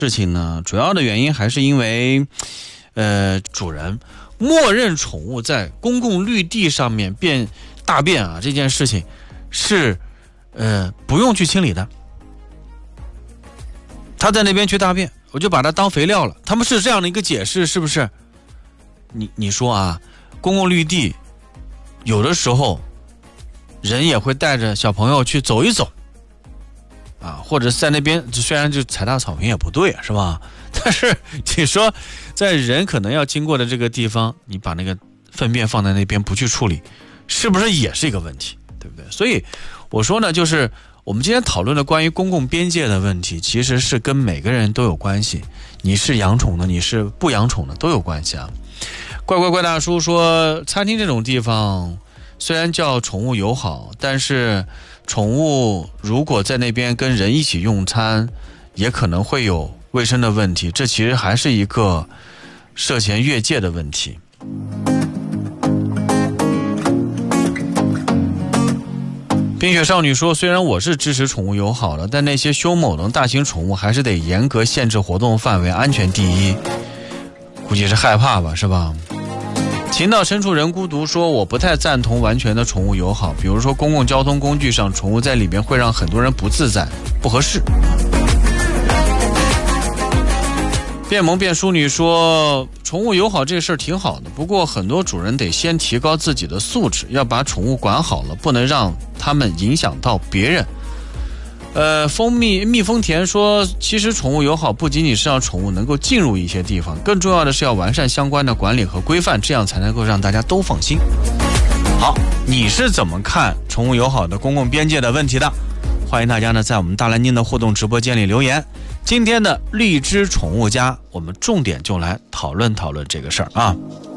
事情呢，主要的原因还是因为，主人默认宠物在公共绿地上面大便啊，这件事情是不用去清理的。他在那边去大便，我就把它当肥料了。他们是这样的一个解释，是不是？你说啊，公共绿地有的时候人也会带着小朋友去走一走。啊，或者在那边虽然就踩大草坪也不对，是吧？但是你说在人可能要经过的这个地方，你把那个粪便放在那边不去处理，是不是也是一个问题，对不对？所以我说呢，就是我们今天讨论的关于公共边界的问题，其实是跟每个人都有关系。你是养宠的，你是不养宠的，都有关系啊。怪大叔说，餐厅这种地方虽然叫宠物友好，但是宠物如果在那边跟人一起用餐，也可能会有卫生的问题，这其实还是一个涉嫌越界的问题。冰雪少女说，虽然我是支持宠物友好的，但那些凶猛的大型宠物还是得严格限制活动范围，安全第一。估计是害怕吧，是吧？情到深处人孤独说，我不太赞同完全的宠物友好，比如说公共交通工具上宠物在里面会让很多人不自在，不合适。变萌变淑女说，宠物友好这事儿挺好的，不过很多主人得先提高自己的素质，要把宠物管好了，不能让他们影响到别人。蜜蜂田说，其实宠物友好不仅仅是让宠物能够进入一些地方，更重要的是要完善相关的管理和规范，这样才能够让大家都放心。好，你是怎么看宠物友好的公共边界的问题的？欢迎大家呢在我们大蓝鲸的互动直播间里留言。今天的荔枝宠物家，我们重点就来讨论讨论这个事儿啊。